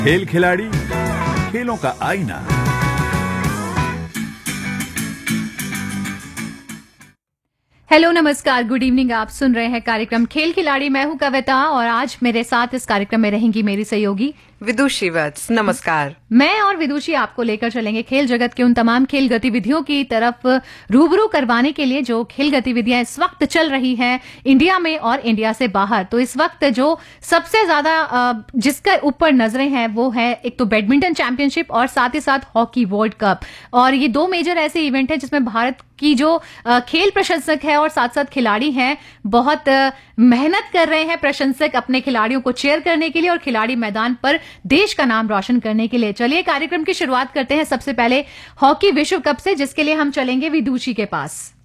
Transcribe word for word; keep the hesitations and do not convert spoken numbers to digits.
खेल खिलाड़ी, खेलों का आईना। हेलो, नमस्कार, गुड इवनिंग। आप सुन रहे हैं कार्यक्रम खेल खिलाड़ी। मैं हूं कविता और आज मेरे साथ इस कार्यक्रम में रहेंगी मेरी सहयोगी विदुषी वत्स। नमस्कार। मैं और विदुषी आपको लेकर चलेंगे खेल जगत के उन तमाम खेल गतिविधियों की तरफ रूबरू करवाने के लिए जो खेल गतिविधियां इस वक्त चल रही हैं इंडिया में और इंडिया से बाहर। तो इस वक्त जो सबसे ज्यादा जिसके ऊपर नजरें हैं वो है एक तो बैडमिंटन चैंपियनशिप और साथ ही साथ हॉकी वर्ल्ड कप। और ये दो मेजर ऐसे इवेंट हैं जिसमें भारत की जो खेल प्रशंसक है और साथ साथ खिलाड़ी हैं बहुत मेहनत कर रहे हैं प्रशंसक अपने खिलाड़ियों को चेयर करने के लिए और खिलाड़ी मैदान पर देश का नाम रोशन करने के लिए। चलिए कार्यक्रम की शुरुआत करते हैं सबसे पहले हॉकी विश्व कप से, जिसके लिए हम चलेंगे विदुषी के पास।